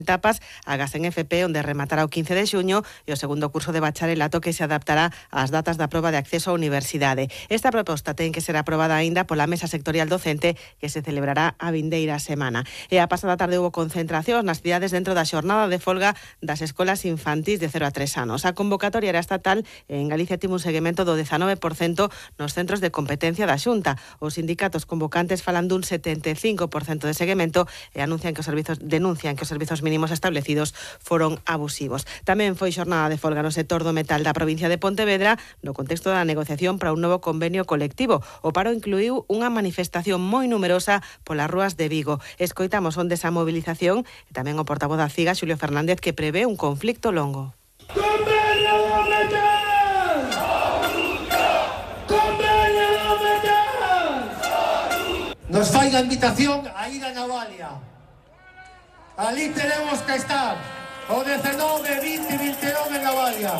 etapas, agás en FP, onde rematará o 15 de xuño, e o segundo curso de bacharelato que se adaptará ás datas da proba de acceso á universidade. Esta proposta ten que ser aprobada aínda pola Mesa Sectorial Docente, que se celebrará a vindeira semana. E a pasada tarde houbo concentracións nas cidades dentro da xornada de folga das escolas infantís de 0 a 3 anos. A convocatoria era estatal e en Galicia tivo un seguimento do 19% nos centros de competencia da Xunta. Os sindicatos convocantes falan dun 75% de seguimento e denuncian que os servizos mínimos establecidos foron abusivos. Tamén foi xornada de folga no sector do metal da provincia de Pontevedra no contexto da negociación para un novo convenio colectivo. O paro incluiu unha manifestación moi numerosa polas rúas de Vigo. Escoitamos onde esa movilización e tamén o portavoz da CIGA, Xulio Fernández, que prevé un conflicto longo. ¡Convenio do metal! ¡Convenio do metal! Nos fai a invitación a ir a Navalia. Ali tenemos que estar o 19, 20 e 29 en Navalia.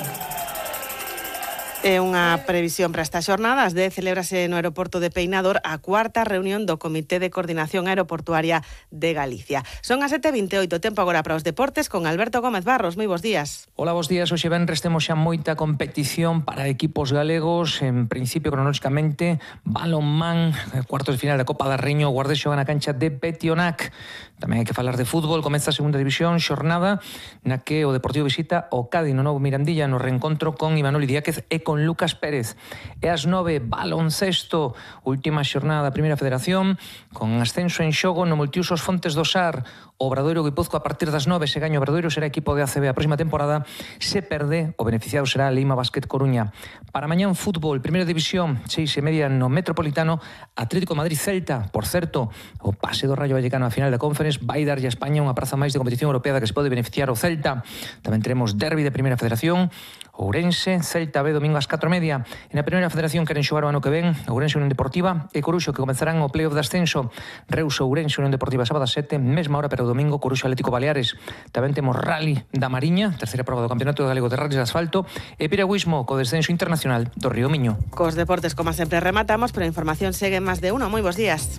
É unha previsión para esta xornada. Ás 10 celébrase no aeroporto de Peinador a cuarta reunión do Comité de Coordinación Aeroportuaria de Galicia. Son as 7:28, tempo agora para os deportes con Alberto Gómez Barros. Moi bons días. Hola, bons días. Hoxe venres temos xa moita competición para equipos galegos. En principio, cronolóxicamente, balonmán, cuartos de final da Copa da Reino, o Guardés xoga na cancha de Petionac. Tamén hai que falar de fútbol. Comeza a segunda división, xornada na que o Deportivo visita o Cádiz no novo Mirandilla no reencontro con Imanol Idiáquez e con Lucas Pérez. E ás 9, baloncesto, última xornada da Primeira Federación, con ascenso en xogo no Multiusos Fontes do Sar. O Obradoiro Guipúzcoa a partir das 9, se gaña o Obradoiro será equipo de ACB a próxima temporada. Se perde, o beneficiado será Lima Basket Coruña. Para mañán, fútbol, Primeira División, 6:30 no Metropolitano, Atlético Madrid-Celta. Por certo, o pase do Rayo Vallecano a final da Conference vai darlle a España unha praza máis de competición europea da que se pode beneficiar o Celta. Tamén teremos derbi de Primeira Federación, Ourense, Celta B, domingo ás 4:30. E na Primeira Federación queren xogar o ano que ven Ourense Unión Deportiva e Coruxo, que comenzarán o playoff de ascenso. Reus Ourense Unión Deportiva sábado ás 7, mesma hora, pero o domingo Coruxo Atlético Baleares. Tamén temos Rally da Mariña, terceira proba do Campeonato Galego de Rallys de Asfalto, e piragüismo co descenso internacional do Río Miño. Cos deportes, como sempre, rematamos, pero a información segue en máis de uno. Moi bons días.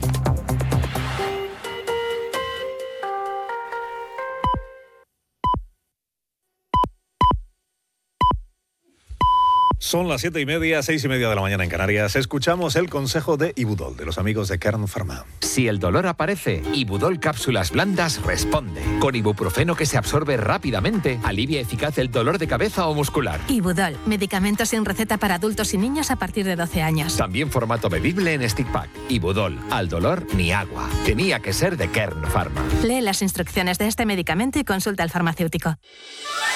Son las 7:30, 6:30 de la mañana en Canarias. Escuchamos el consejo de Ibudol, de los amigos de Kern Pharma. Si el dolor aparece, Ibudol Cápsulas Blandas responde. Con ibuprofeno que se absorbe rápidamente, alivia eficaz el dolor de cabeza o muscular. Ibudol, medicamento sin receta para adultos y niños a partir de 12 años. También formato bebible en stick pack. Ibudol, al dolor ni agua. Tenía que ser de Kern Pharma. Lee las instrucciones de este medicamento y consulta al farmacéutico.